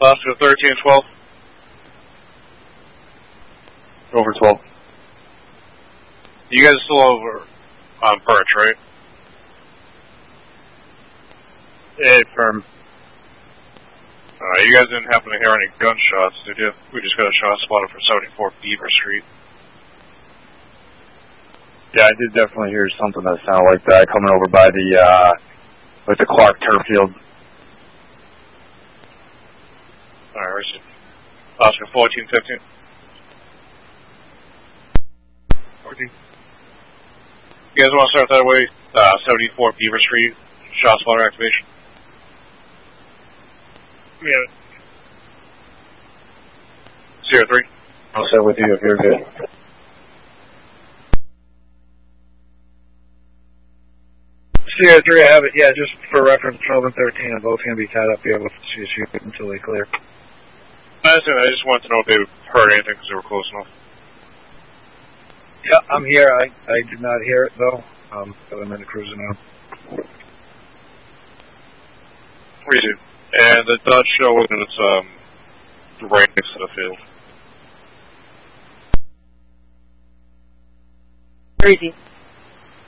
Oscar 13 and 12. Over 12. You guys are still over on Birch, right? Yeah, firm. You guys didn't happen to hear any gunshots, did you? We just got a shot spotted for 74 Beaver Street. Yeah, I did definitely hear something that sounded like that coming over by the Clark turf field. Alright, where's it? Oscar 14, 15. 14. You guys want to start that way? 74 Beaver Street, shot spotter activation. Yeah. Sierra 3. I'll start with you if you're good. Sierra 3, I have it. Yeah, just for reference, 12 and 13 are both going to be tied up here with CSU until they clear. I just wanted to know if they heard anything because they were close enough. Yeah, I'm here. I did not hear it, though. But I'm in the cruiser now. We do. And it does show when it's right next to the field. Crazy.